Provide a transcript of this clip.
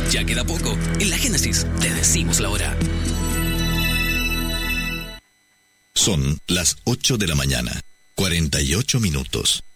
Ya queda poco. En la Génesis te decimos la hora. Son las 8 de la mañana, 48 minutos.